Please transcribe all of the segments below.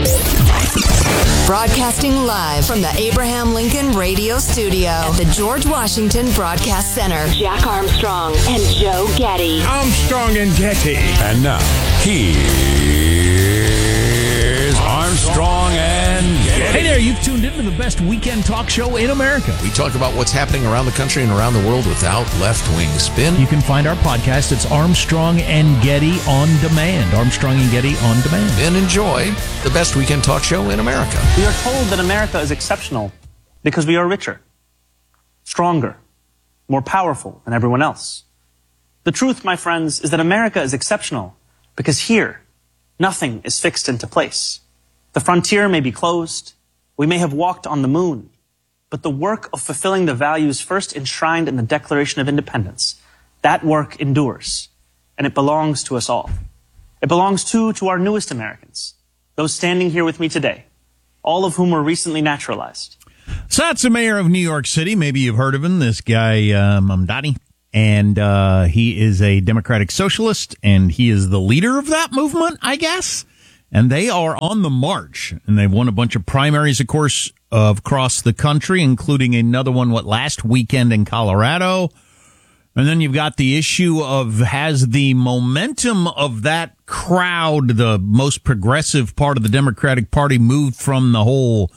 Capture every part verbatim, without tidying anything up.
Broadcasting live from the Abraham Lincoln Radio Studio at the George Washington Broadcast Center. Jack Armstrong and Joe Getty. Armstrong and Getty. And now, here's Armstrong and Getty. Hey there, you've tuned into the best weekend talk show in America. We talk about what's happening around the country and around the world without left-wing spin. You can find our podcast. It's Armstrong and Getty on Demand. Armstrong and Getty on Demand. And enjoy the best weekend talk show in America. We are told that America is exceptional because we are richer, stronger, more powerful than everyone else. The truth, my friends, is that America is exceptional because here, nothing is fixed into place. The frontier may be closed. We may have walked on the moon. But the work of fulfilling the values first enshrined in the Declaration of Independence, that work endures, and it belongs to us all. It belongs, too, to our newest Americans, those standing here with me today, all of whom were recently naturalized. So that's the mayor of New York City. Maybe you've heard of him, this guy, uh, Mamdani. And uh, he is a Democratic Socialist, and he is the leader of that movement, I guess. And they are on the march, and they've won a bunch of primaries, of course, uh, across the country, including another one, what, last weekend in Colorado. And then you've got the issue of, has the momentum of that crowd, the most progressive part of the Democratic Party, moved from the whole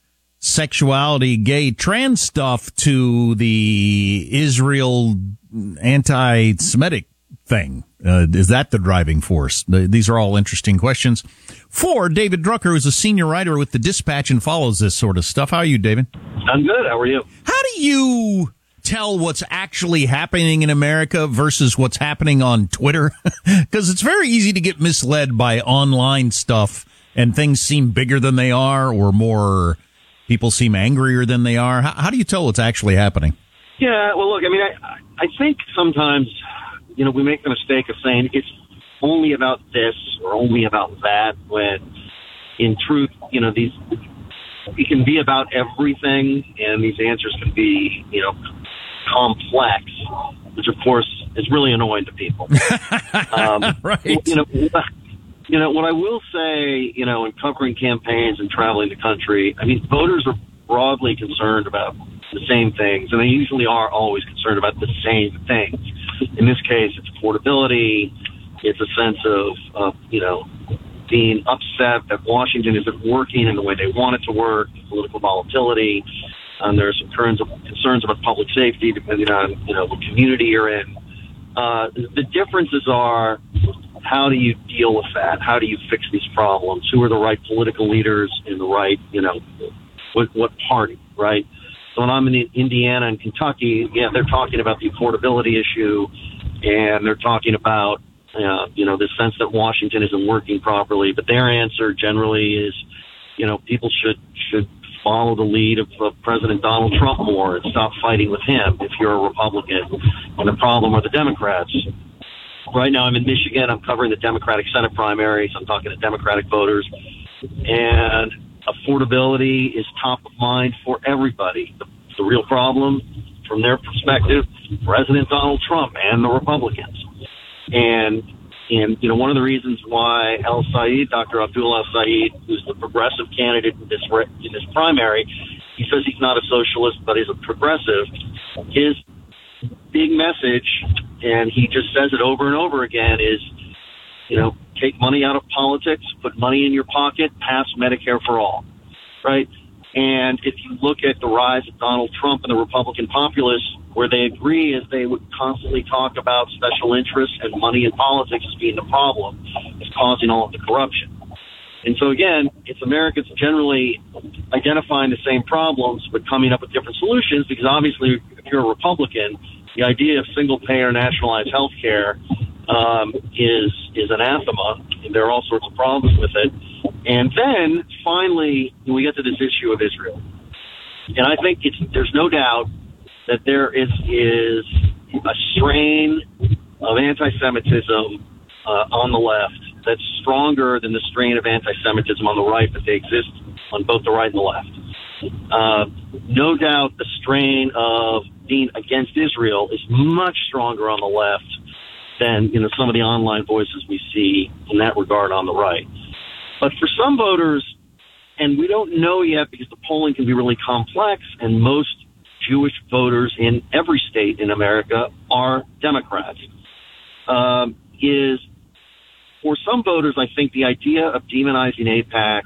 sexuality, gay, trans stuff to the Israel anti-Semitic thing? Uh, is that the driving force? The, these are all interesting questions. For David Drucker, who's a senior writer with The Dispatch and follows this sort of stuff. How are you, David? I'm good. How are you? How do you tell what's actually happening in America versus what's happening on Twitter? Because it's very easy to get misled by online stuff, and things seem bigger than they are, or more people seem angrier than they are. How, how do you tell what's actually happening? Yeah, well, look, I mean, I, I think sometimes, you know, we make the mistake of saying it's only about this or only about that, when in truth, you know, these, it can be about everything, and these answers can be, you know, complex, which of course is really annoying to people. um, right. You know, you know, what I will say, you know, in covering campaigns and traveling the country, I mean, voters are broadly concerned about the same things, and they usually are always concerned about the same things. In this case, it's affordability. It's a sense of, of, you know, being upset that Washington isn't working in the way they want it to work, political volatility. Um, there are some concerns, concerns about public safety, depending on, you know, the community you're in. Uh, the differences are, how do you deal with that? How do you fix these problems? Who are the right political leaders in the right, you know, what, what party, right? So when I'm in Indiana and Kentucky, yeah, they're talking about the affordability issue, and they're talking about, uh, you know, the sense that Washington isn't working properly. But their answer generally is, you know, people should should follow the lead of, of President Donald Trump more and stop fighting with him if you're a Republican. And the problem are the Democrats. Right now I'm in Michigan. I'm covering the Democratic Senate primaries. I'm talking to Democratic voters. And affordability is top of mind for everybody. The, the real problem, from their perspective, President Donald Trump and the Republicans. And, and you know, one of the reasons why El Said, Doctor Abdul El Said, who's the progressive candidate in this, in this primary, he says he's not a socialist, but he's a progressive. His big message, and he just says it over and over again, is, you know, take money out of politics, put money in your pocket, pass Medicare for all, right? And if you look at the rise of Donald Trump and the Republican populace, where they agree is they would constantly talk about special interests and money in politics as being the problem, is causing all of the corruption. And so, again, it's Americans generally identifying the same problems but coming up with different solutions, because obviously if you're a Republican, the idea of single-payer nationalized health care um, is is anathema, and there are all sorts of problems with it. And then, finally, we get to this issue of Israel. And I think it's there's no doubt that there is, is a strain of anti-Semitism uh, on the left that's stronger than the strain of anti-Semitism on the right, but they exist on both the right and the left. Uh, no doubt the strain of being against Israel is much stronger on the left than, you know, some of the online voices we see in that regard on the right. But for some voters, and we don't know yet because the polling can be really complex, and most Jewish voters in every state in America are Democrats, um, is for some voters, I think the idea of demonizing AIPAC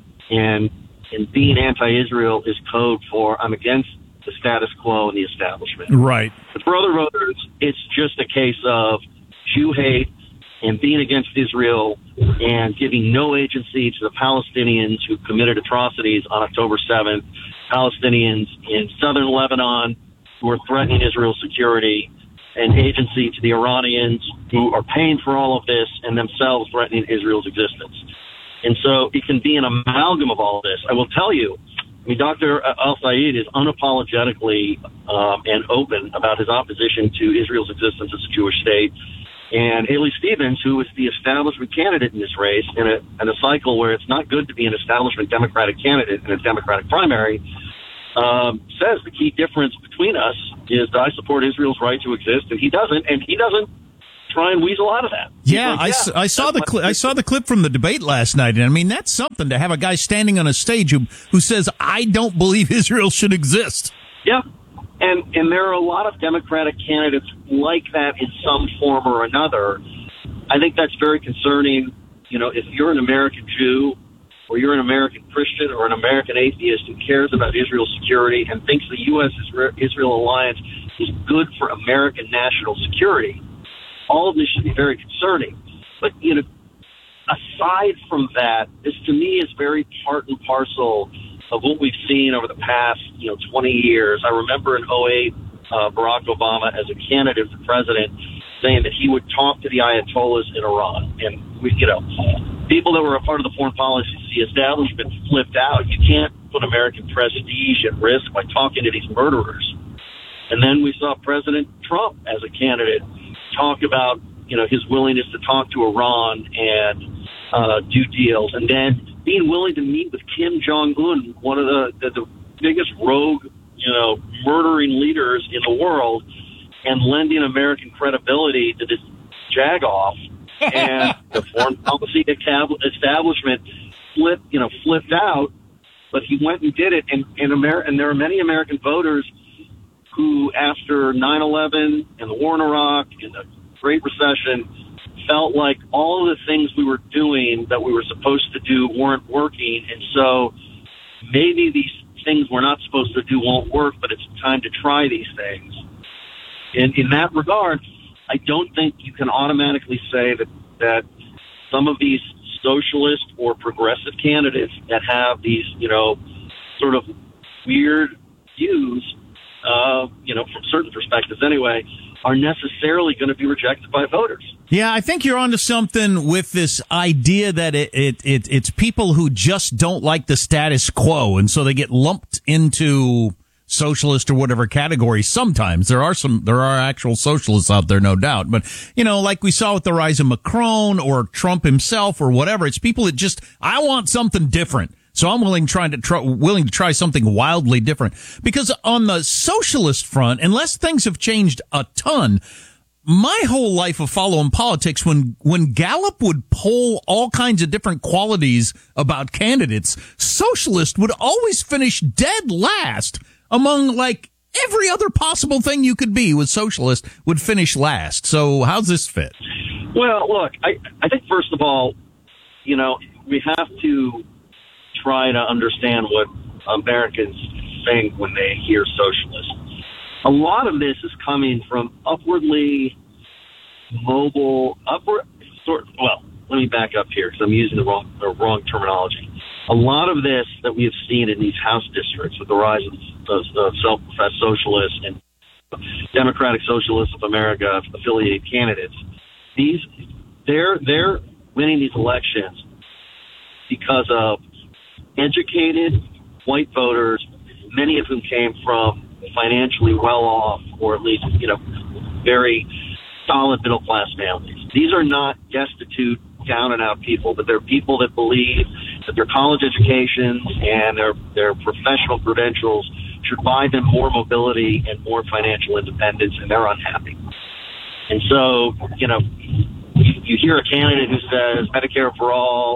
and and being anti-Israel is code for I'm against the status quo and the establishment. Right. But for other voters, it's just a case of Jew hate and being against Israel and giving no agency to the Palestinians who committed atrocities on October seventh, Palestinians in southern Lebanon who are threatening Israel's security, and agency to the Iranians who are paying for all of this and themselves threatening Israel's existence. And so it can be an amalgam of all this. I will tell you, I mean, Doctor Al-Sayed is unapologetically um, and open about his opposition to Israel's existence as a Jewish state. And Haley Stevens, who is the establishment candidate in this race, in a, in a cycle where it's not good to be an establishment Democratic candidate in a Democratic primary, um, says the key difference between us is that I support Israel's right to exist, and he doesn't, and he doesn't try and weasel out of that. Yeah, like, I, yeah s- I saw the cli- I saw the clip from the debate last night, and I mean that's something to have a guy standing on a stage who who says I don't believe Israel should exist. Yeah, and and there are a lot of Democratic candidates like that in some form or another. I think that's very concerning. You know, if you're an American Jew or you're an American Christian or an American atheist who cares about Israel's security and thinks the U S Israel alliance is good for American national security, all of this should be very concerning. But, you know, aside from that, this to me is very part and parcel of what we've seen over the past, you know, twenty years. I remember in oh eight, uh, Barack Obama, as a candidate for president, saying that he would talk to the Ayatollahs in Iran. And, we, you know, people that were a part of the foreign policy establishment flipped out. You can't put American prestige at risk by talking to these murderers. And then we saw President Trump as a candidate talk about, you know, his willingness to talk to Iran and uh, do deals, and then being willing to meet with Kim Jong-un, one of the, the, the biggest rogue, you know, murdering leaders in the world, and lending American credibility to this jagoff. And the foreign policy establishment flipped, you know, flipped out, but he went and did it. And, and, Amer- and there are many American voters who, after nine eleven and the war in Iraq and the Great Recession, felt like all of the things we were doing that we were supposed to do weren't working. And so maybe these things we're not supposed to do won't work, but it's time to try these things. And in that regard, I don't think you can automatically say that, that some of these socialist or progressive candidates that have these, you know, sort of weird views, uh, you know, from certain perspectives anyway, are necessarily going to be rejected by voters. Yeah, I think you're onto something with this idea that it, it, it it's people who just don't like the status quo, and so they get lumped into socialist or whatever category. Sometimes there are some, there are actual socialists out there, no doubt. But, you know, like we saw with the rise of Macron or Trump himself or whatever, it's people that just, I want something different. So I'm willing trying to try, willing to try something wildly different. Because on the socialist front, unless things have changed a ton, my whole life of following politics, when, when Gallup would poll all kinds of different qualities about candidates, socialist would always finish dead last among like every other possible thing you could be. With socialist would finish last. So how's this fit? Well, look, I, I think first of all, you know, we have to try to understand what Americans think when they hear socialist. A lot of this is coming from upwardly mobile, upward, sort. Well, let me back up here because I'm using the wrong, the wrong terminology. A lot of this that we have seen in these House districts with the rise of, of, of self-professed socialists and Democratic Socialists of America affiliated candidates, these they're they're winning these elections because of educated white voters, many of whom came from financially well-off or at least, you know, very solid middle-class families. These are not destitute, down-and-out people, but they're people that believe that their college educations and their, their professional credentials should buy them more mobility and more financial independence, and they're unhappy. And so, you know, you, you hear a candidate who says Medicare for all,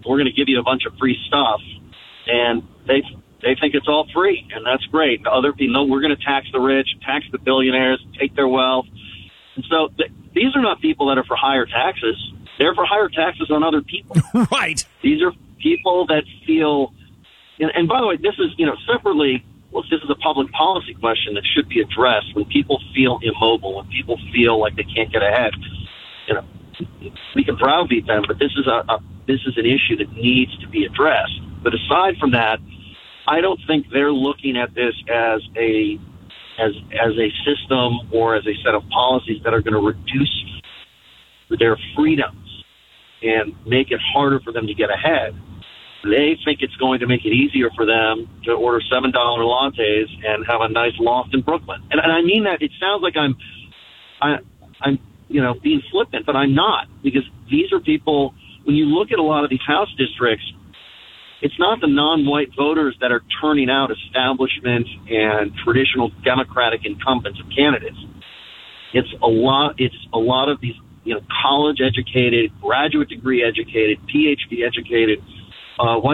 we're going to give you a bunch of free stuff, and they they think it's all free, and that's great. The other people, no, we're going to tax the rich, tax the billionaires, take their wealth. And so th- these are not people that are for higher taxes. They're for higher taxes on other people. Right. These are people that feel, and, and by the way, this is, you know, separately, well, this is a public policy question that should be addressed when people feel immobile, when people feel like they can't get ahead. You know, we can browbeat them, but this is a, a this is an issue that needs to be addressed. But aside from that, I don't think they're looking at this as a as as a system or as a set of policies that are going to reduce their freedoms and make it harder for them to get ahead. They think it's going to make it easier for them to order seven dollar lattes and have a nice loft in Brooklyn. And, and I mean that. It sounds like I'm, I, I'm, you know, being flippant, but I'm not, because these are people. When you look at a lot of these House districts, it's not the non-white voters that are turning out establishment and traditional Democratic incumbents of candidates. It's a lot. It's a lot of these, you know, college educated, graduate degree educated, P H D educated, uh, white